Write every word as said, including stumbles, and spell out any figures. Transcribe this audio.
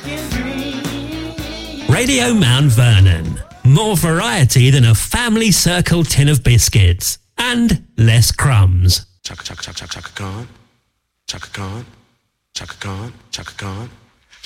Radio Mount Vernon. More variety than a family circle tin of biscuits. And less crumbs. Chaka chaka chaka chaka Khan. Chaka Khan. Chaka Khan. Chaka Khan.